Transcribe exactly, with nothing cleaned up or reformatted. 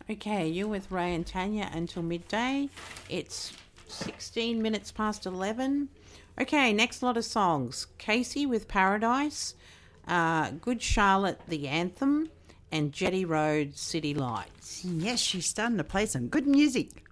Okay, you're with Ray and Tanya until midday. It's sixteen minutes past eleven. Okay, next lot of songs. Casey with Paradise, uh, Good Charlotte, The Anthem, and Jetty Road, City Lights. Yes, she's starting to play some good music.